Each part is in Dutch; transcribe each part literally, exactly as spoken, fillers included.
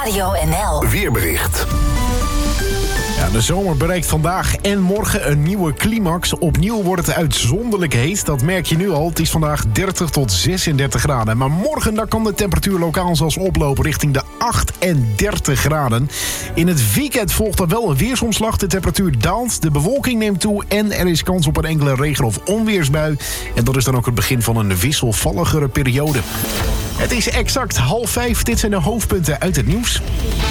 Radio N L Weerbericht. Ja, de zomer bereikt vandaag en morgen een nieuwe climax. Opnieuw wordt het uitzonderlijk heet. Dat merk je nu al. Het is vandaag dertig tot zesendertig graden. Maar morgen dan kan de temperatuur lokaal zelfs oplopen richting de achtendertig graden. In het weekend volgt er wel een weersomslag. De temperatuur daalt, de bewolking neemt toe en er is kans op een enkele regen- of onweersbui. En dat is dan ook het begin van een wisselvalligere periode. Het is exact half vijf. Dit zijn de hoofdpunten uit het nieuws.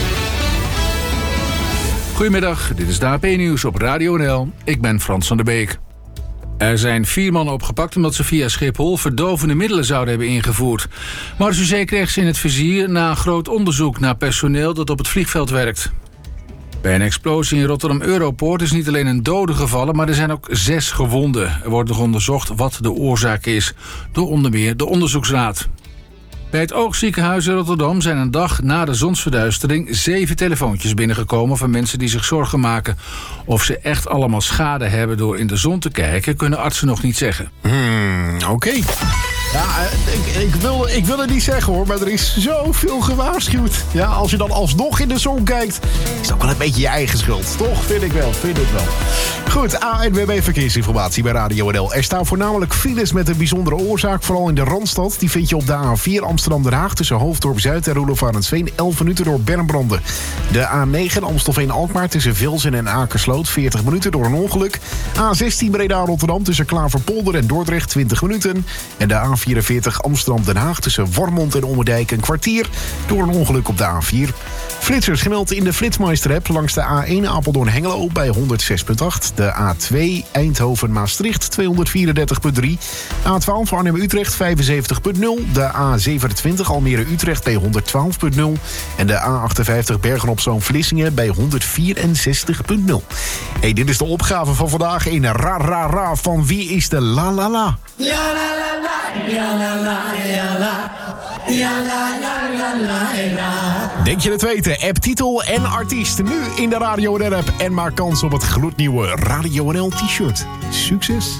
Goedemiddag, dit is de A P-nieuws op Radio N L. Ik ben Frans van der Beek. Er zijn vier mannen opgepakt omdat ze via Schiphol verdovende middelen zouden hebben ingevoerd. Marseillais kreeg ze in het vizier na een groot onderzoek naar personeel dat op het vliegveld werkt. Bij een explosie in Rotterdam Europoort is niet alleen een dode gevallen, maar er zijn ook zes gewonden. Er wordt nog onderzocht wat de oorzaak is, door onder meer de onderzoeksraad. Bij het Oogziekenhuis in Rotterdam zijn een dag na de zonsverduistering zeven telefoontjes binnengekomen van mensen die zich zorgen maken. Of ze echt allemaal schade hebben door in de zon te kijken, kunnen artsen nog niet zeggen. Hmm, oké. Okay. Ja, ik, ik, wil, ik wil het niet zeggen hoor, maar er is zoveel gewaarschuwd. Ja, als je dan alsnog in de zon kijkt, is dat ook wel een beetje je eigen schuld. Toch? Vind ik wel, vind ik wel. Goed, A N W B Verkeersinformatie bij Radio N L. Er staan voornamelijk files met een bijzondere oorzaak, vooral in de Randstad. Die vind je op de A vier Amsterdam-Den Haag tussen Hoofddorp Zuid en Roelof Arendsveen, elf minuten door bermbranden. De A negen Amstelveen-Alkmaar tussen Vilsen en Akersloot, veertig minuten door een ongeluk. A zestien Breda-Rotterdam tussen Klaverpolder en Dordrecht, twintig minuten. En de A vierenveertig Amsterdam-Den Haag tussen Warmond en Ommerdijk een kwartier door een ongeluk op de A vier. Flitsers gemeld in de Flitsmeister-app langs de A één Apeldoorn-Hengelo bij honderd zes komma acht. De A twee Eindhoven-Maastricht tweehonderdvierendertig komma drie. A twaalf Arnhem-Utrecht vijfenzeventig komma nul. De A zevenentwintig Almere-Utrecht bij honderdtwaalf komma nul. En de A achtenvijftig Bergen-op-Zoom-Vlissingen bij honderdvierenzestig komma nul. Hey, dit is de opgave van vandaag in Ra Ra Ra van Wie is de La La La? Ja la la la, ja la la, ja la. Ja la la la la la. Denk je het weten? App titel en artiest nu in de Radio N L app. En maak kans op het gloednieuwe Radio N L t-shirt. Succes!